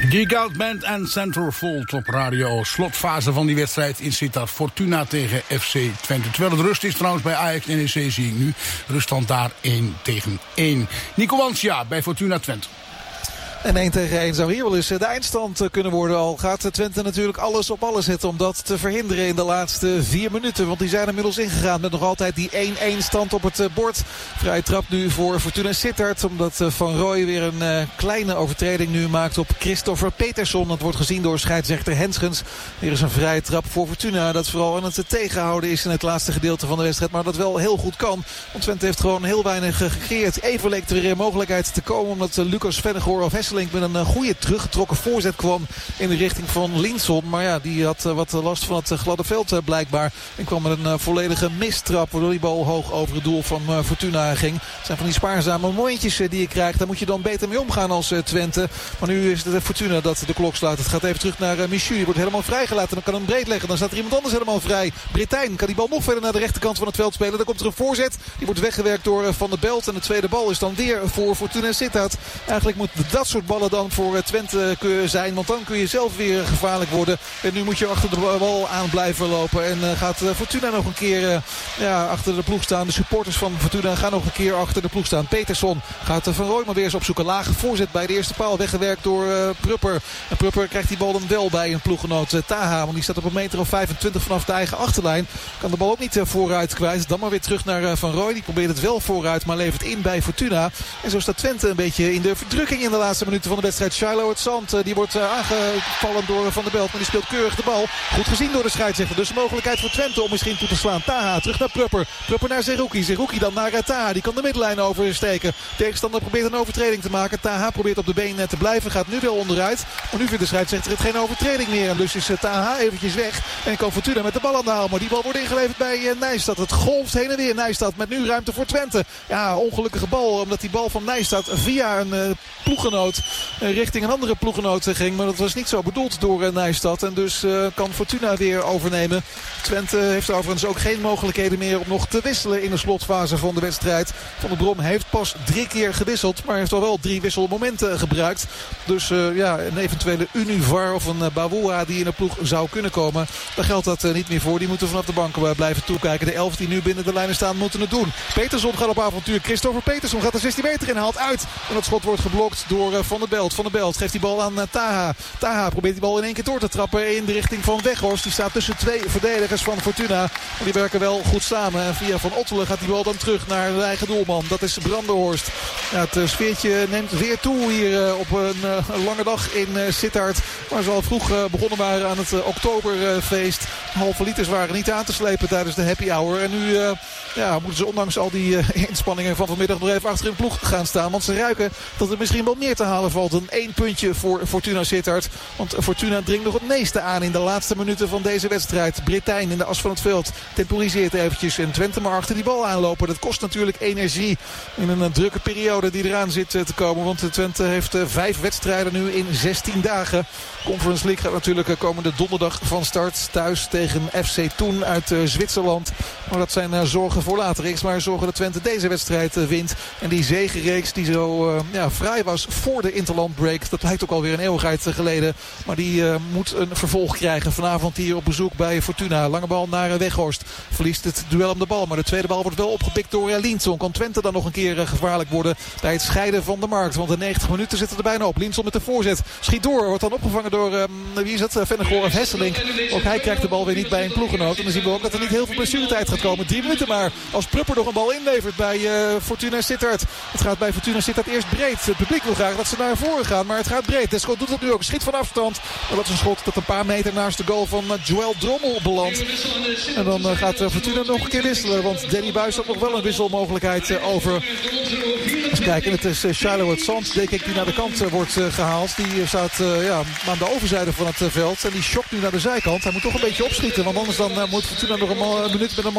Geek Out Band en Centerfold op radio. Slotfase van die wedstrijd in Sittard. Fortuna tegen FC Twente. Terwijl het rust is trouwens bij Ajax NEC zie ik nu. Ruststand daar 1-1. Nico Wansja bij Fortuna Twente. En 1-1 zou hier wel eens de eindstand kunnen worden. Al gaat Twente natuurlijk alles op alles zetten om dat te verhinderen in de laatste 4 minuten. Want die zijn inmiddels ingegaan met nog altijd die 1-1 stand op het bord. Vrije trap nu voor Fortuna Sittard. Omdat Van Rooij weer een kleine overtreding nu maakt op Christopher Peterson. Dat wordt gezien door scheidsrechter Henschens. Weer is een vrije trap voor Fortuna. Dat vooral aan het tegenhouden is in het laatste gedeelte van de wedstrijd. Maar dat wel heel goed kan. Want Twente heeft gewoon heel weinig gecreëerd. Even leek er weer een mogelijkheid te komen. Omdat Lucas Vennegoor of Hesselink met een goede teruggetrokken voorzet kwam in de richting van Linson. Maar ja, die had wat last van het gladde veld blijkbaar. En kwam met een volledige mistrap. Waardoor die bal hoog over het doel van Fortuna ging. Het zijn van die spaarzame momentjes die je krijgt. Daar moet je dan beter mee omgaan als Twente. Maar nu is het Fortuna dat de klok slaat. Het gaat even terug naar Michu. Die wordt helemaal vrijgelaten. Dan kan hem breed leggen. Dan staat er iemand anders helemaal vrij. Bretijn kan die bal nog verder naar de rechterkant van het veld spelen. Dan komt er een voorzet. Die wordt weggewerkt door Van der Belt. En de tweede bal is dan weer voor Fortuna Sittard. Eigenlijk moet dat soort ballen dan voor Twente zijn. Want dan kun je zelf weer gevaarlijk worden. En nu moet je achter de bal aan blijven lopen. En gaat Fortuna nog een keer achter de ploeg staan. De supporters van Fortuna gaan nog een keer achter de ploeg staan. Peterson gaat Van Rooij maar weer eens opzoeken. Lage voorzet bij de eerste paal. Weggewerkt door Prupper. En Prupper krijgt die bal dan wel bij een ploeggenoot Taha. Want die staat op een meter of 25 vanaf de eigen achterlijn. Kan de bal ook niet vooruit kwijt. Dan maar weer terug naar Van Rooij. Die probeert het wel vooruit. Maar levert in bij Fortuna. En zo staat Twente een beetje in de verdrukking in de laatste minuten van de wedstrijd. Shiloh het Zand, die wordt aangevallen door Van der Belt. Maar die speelt keurig de bal. Goed gezien door de scheidsrechter. Dus een mogelijkheid voor Twente om misschien toe te slaan. Taha terug naar Prupper. Prupper naar Zerouki. Zerouki dan naar Taha. Die kan de middenlijn oversteken. Tegenstander probeert een overtreding te maken. Taha probeert op de been te blijven. Gaat nu wel onderuit. Maar nu vindt de scheidsrechter het geen overtreding meer. En dus is Taha eventjes weg. En kan Fortuna met de bal aan de haal. Maar die bal wordt ingeleverd bij Nijstad. Het golft heen en weer Nijstad. Met nu ruimte voor Twente. Ja, ongelukkige bal. Omdat die bal van Nijstad via een ploeggenoot richting een andere ploeggenoot ging. Maar dat was niet zo bedoeld door Nijstad. En dus kan Fortuna weer overnemen. Twente heeft overigens ook geen mogelijkheden meer om nog te wisselen in de slotfase van de wedstrijd. Van der Brom heeft pas 3 keer gewisseld. Maar heeft al wel 3 wisselmomenten gebruikt. Dus een eventuele Univar of een Bawoa die in de ploeg zou kunnen komen. Daar geldt dat niet meer voor. Die moeten vanaf de bank blijven toekijken. De 11 die nu binnen de lijnen staan moeten het doen. Peterson gaat op avontuur. Christopher Peterson gaat de 16 meter in. Haalt uit. En dat schot wordt geblokt door Van der Belt. Van der Belt geeft die bal aan Taha. Taha probeert die bal in één keer door te trappen in de richting van Weghorst. Die staat tussen 2 verdedigers van Fortuna. Maar die werken wel goed samen. En via Van Ottelen gaat die bal dan terug naar de eigen doelman. Dat is Brandenhorst. Ja, het sfeertje neemt weer toe hier op een lange dag in Sittard. Waar ze al vroeg begonnen waren aan het oktoberfeest. Halve liters waren niet aan te slepen tijdens de happy hour. En nu moeten ze ondanks al die inspanningen van vanmiddag nog even achter in de ploeg gaan staan. Want ze ruiken dat er misschien wel meer te halen valt. Een 1 puntje voor Fortuna Sittard. Want Fortuna dringt nog het meeste aan in de laatste minuten van deze wedstrijd. Bretijn in de as van het veld temporiseert eventjes. En Twente maar achter die bal aanlopen. Dat kost natuurlijk energie in een drukke periode die eraan zit te komen. Want Twente heeft 5 wedstrijden nu in 16 dagen. Conference League gaat natuurlijk komende donderdag van start. Thuis tegen FC Thun uit Zwitserland. Maar dat zijn zorgen voor later. Eerst maar zorgen dat Twente deze wedstrijd wint. En die zegenreeks die zo vrij was voor de Interland break. Dat lijkt ook alweer een eeuwigheid geleden. Maar die moet een vervolg krijgen. Vanavond hier op bezoek bij Fortuna. Lange bal naar Weghorst. Verliest het duel om de bal. Maar de tweede bal wordt wel opgepikt door Linson. Kan Twente dan nog een keer gevaarlijk worden bij het scheiden van de markt. Want de 90 minuten zitten er bijna op. Linson met de voorzet. Schiet door. Wordt dan opgevangen door wie is het? Vennegoor of Hesselink. Ook hij krijgt de bal weer niet bij een ploeggenoot. En dan zien we ook dat er niet heel veel blessuretijd gaat komen. 3 minuten maar. Als Prupper nog een bal inlevert bij Fortuna Sittard. Het gaat bij Fortuna Sittard eerst breed. Het publiek wil graag dat ze naar voren gaan. Maar het gaat breed. De schot doet het nu ook. Schiet van afstand. Maar dat is een schot dat een paar meter naast de goal van Joël Drommel belandt. En dan gaat Fortuna nog een keer wisselen. Want Danny Buijs had nog wel een wisselmogelijkheid over. Eens kijken. Het is Shiloh het Zand, denk ik, die naar de kant wordt gehaald. Die staat aan de overzijde van het veld. En die schokt nu naar de zijkant. Hij moet toch een beetje opschieten. Want anders dan moet Fortuna nog een minuut met een man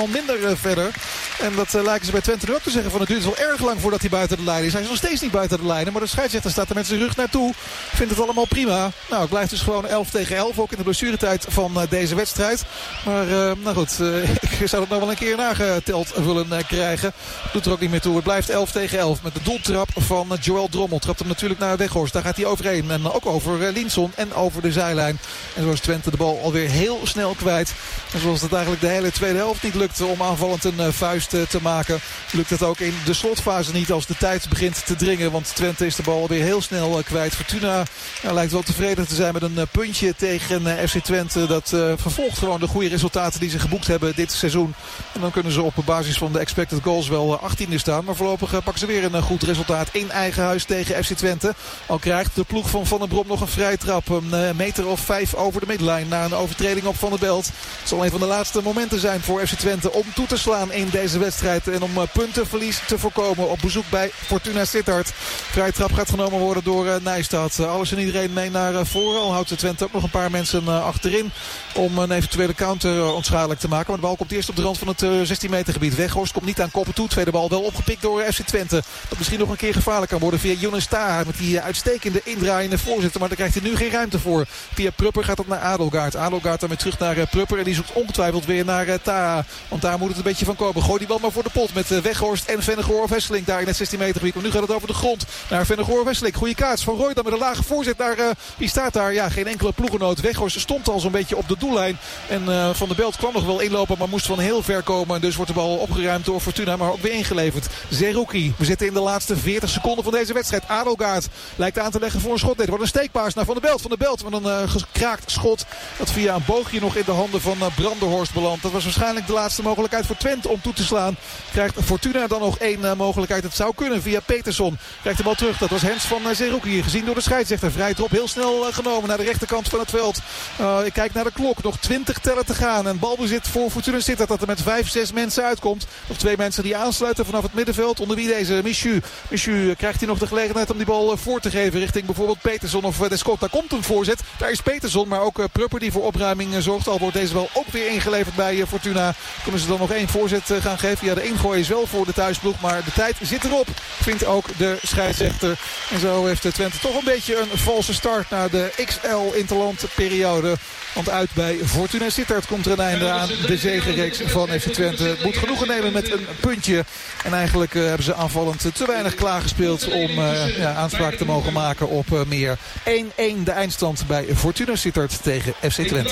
minder verder. En dat lijken ze bij Twente nu ook te zeggen. Van het duurt wel erg lang voordat hij buiten de lijn is. Hij is nog steeds niet buiten de lijnen. Maar de scheidsrechter staat er met zijn rug naartoe. Vindt het allemaal prima. Nou, het blijft dus gewoon 11-11. Ook in de blessuretijd van deze wedstrijd. Maar nou goed, ik zou het nog wel een keer nageteld willen krijgen. Doet er ook niet meer toe. Het blijft 11-11 met de doeltrap van Joël Drommel. Trapt hem natuurlijk naar Weghorst. Daar gaat hij overheen. En ook over Linson en over de zijlijn. En zo is Twente de bal alweer heel snel kwijt. En zoals het eigenlijk de hele tweede helft niet lukte om aanvallend een vuist te maken, lukt het ook in de slotfase niet als de tijd begint te dringen. Want Twente is de bal alweer heel snel kwijt. Fortuna lijkt wel tevreden te zijn met een puntje tegen FC Twente. Dat vervolgt gewoon de goede resultaten die ze geboekt hebben dit seizoen. En dan kunnen ze op basis van de expected goals wel 18e staan. Maar voorlopig pakken ze weer een goed resultaat in eigen huis tegen FC Twente. Al krijgt de ploeg van Van den Brom nog een vrije trap. Een meter of 5 over de middenlijn na een overtreding op Van der Belt. Het zal een van de laatste momenten zijn voor FC Twente om toe te slaan in deze wedstrijd. En om puntenverlies te voorkomen op bezoek bij Fortuna Sittard. Vrije trap gaat genomen worden door Nijstad. Alles en iedereen mee naar voren. Al houdt de Twente ook nog een paar mensen achterin om een eventuele counter onschadelijk te maken. Maar de bal komt eerst op de rand van het 16 meter gebied. Weghorst komt niet aan koppen toe. Tweede bal wel opgepikt door FC Twente. Dat misschien nog een keer gevaarlijk kan worden via Younes Taha. Met die uitstekende indraaiende voorzitter. Maar daar krijgt hij nu geen ruimte voor. Via Prupper gaat het naar Adelgaard. Adelgaard dan weer terug naar Prupper. En die zoekt ongetwijfeld weer naar Taha. Want daar moet het een beetje van komen. Gooi die bal maar voor de pot met Weghorst en Vennegoor of Wesseling daar in het 16 meter gebied. Maar nu gaat het over de grond naar Vennegoor of Wesseling. Goeie kaats van Roy dan met een lage voorzet naar wie staat daar? Ja, geen enkele ploegenoot. Weghorst stond al zo'n beetje op de doellijn. En Van der Belt kwam nog wel inlopen, maar moest van heel ver komen. En dus wordt de bal opgeruimd door Fortuna, maar ook weer ingeleverd. Zerouki. We zitten in de laatste 40 seconden van deze wedstrijd. Adelgaard lijkt aan te leggen voor een schot. Nee, er wordt een steekpaas naar Van der Belt. Van der Belt met een gekraakt schot. Dat via een boogje nog in de handen van Brandenhorst belandt. Dat was waarschijnlijk de laatste mogelijkheid voor Twente om toe te slaan. Krijgt Fortuna dan nog één mogelijkheid. Het zou kunnen via Peterson. Krijgt de bal terug. Dat was Hens van Zerouki. Gezien door de scheidsrechter. Vrij drop heel snel genomen naar de rechterkant van het veld. Ik kijk naar de klok. Nog 20 tellen te gaan. En balbezit voor Fortuna Sittard dat er met 5-6 mensen uitkomt. Nog 2 mensen die aansluiten vanaf het middenveld. Onder wie deze Michu. Michu krijgt hij nog de gelegenheid om die bal voor te geven. Richting bijvoorbeeld Peterson of Descott. Daar komt een voorzet. Daar is Peterson. Maar ook Prupper die voor opruiming zorgt. Al wordt deze wel ook weer ingeleverd bij Fortuna. Kunnen ze dan nog 1 voorzet gaan geven. Ja, de ingooi is wel voor de thuisploeg. Maar de tijd zit erop. Vindt ook de scheidsrechter. En zo heeft Twente toch een beetje een valse start naar de XL Interland periode. Want uit bij Fortuna Sittard komt er een einde aan de zegenreeks van FC Twente. Het moet genoegen nemen met een puntje. En eigenlijk hebben ze aanvallend te weinig klaargespeeld om aanspraak te mogen maken op meer. 1-1 de eindstand bij Fortuna Sittard tegen FC Twente.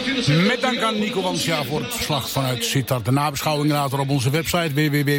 Met dank aan Nico Wansja voor het verslag vanuit Sittard. De nabeschouwing later op onze website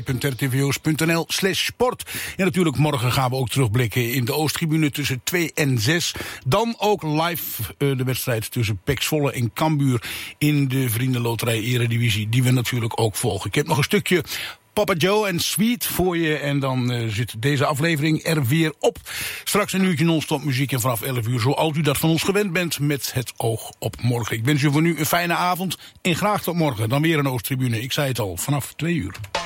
www.rtvoost.nl/sport. En natuurlijk morgen gaan we ook terugblikken in de Oosttribune tussen 2 en 6. Dan ook live de wedstrijd tussen PEC Zwolle en Cambuur in de Vriendenloterij Eredivisie. Die we natuurlijk ook volgen. Ik heb nog een stukje Papa Joe en Sweet voor je. En dan zit deze aflevering er weer op. Straks een uurtje non-stop muziek en vanaf 11 uur zoals u dat van ons gewend bent met het oog op morgen. Ik wens u voor nu een fijne avond en graag tot morgen. Dan weer een Oosttribune. Ik zei het al, vanaf 2 uur.